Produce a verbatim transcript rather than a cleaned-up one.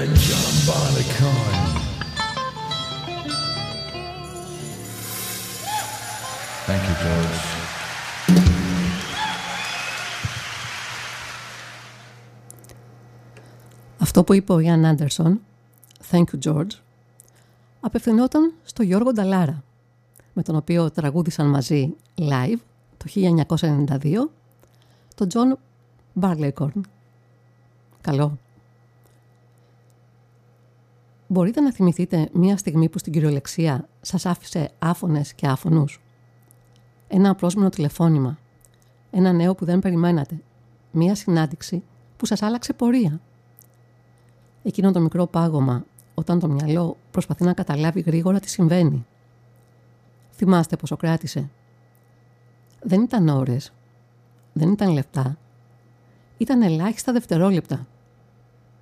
John Barleycorn. Thank you, George. Αυτό που είπε ο Ιαν Άντερσον, Thank you, George, απευθυνόταν στο Γιώργο Νταλάρα, με τον οποίο τραγούδισαν μαζί live το χίλια εννιακόσια ενενήντα δύο τον John Barleycorn. Καλό. Μπορείτε να θυμηθείτε μία στιγμή που στην κυριολεξία σας άφησε άφωνες και άφωνους? Ένα απρόσμενο τηλεφώνημα, ένα νέο που δεν περιμένατε, μία συνάντηση που σας άλλαξε πορεία. Εκείνο το μικρό πάγωμα όταν το μυαλό προσπαθεί να καταλάβει γρήγορα τι συμβαίνει. Θυμάστε πόσο κράτησε? Δεν ήταν ώρες, δεν ήταν λεπτά, ήταν ελάχιστα δευτερόλεπτα.